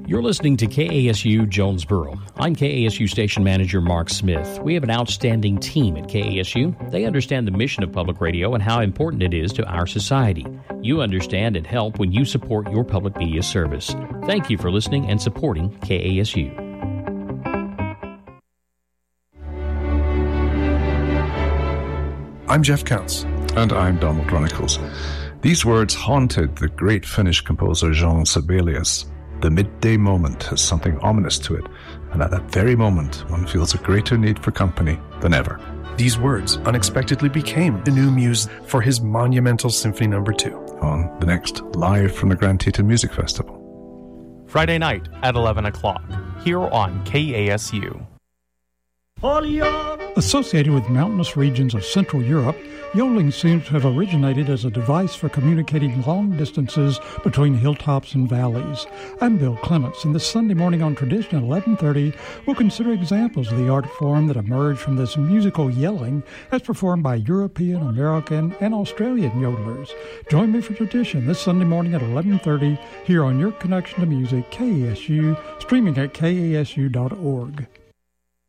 You're listening to KASU Jonesboro. I'm KASU Station Manager Mark Smith. We have an outstanding team at KASU. They understand the mission of public radio and how important it is to our society. You understand and help when you support your public media service. Thank you for listening and supporting KASU. I'm Jeff Counts. And I'm Donald Chronicles. These words haunted the great Finnish composer Jean Sibelius. The midday moment has something ominous to it, and at that very moment, one feels a greater need for company than ever. These words unexpectedly became the new muse for his monumental Symphony No. 2. On the next Live from the Grand Teton Music Festival. Friday night at 11 o'clock, here on KASU. Associated with mountainous regions of Central Europe, yodeling seems to have originated as a device for communicating long distances between hilltops and valleys. I'm Bill Clements, and this Sunday morning on Tradition at 11:30, we'll consider examples of the art form that emerged from this musical yelling as performed by European, American, and Australian yodelers. Join me for Tradition this Sunday morning at 11:30 here on Your Connection to Music, KASU, streaming at kasu.org.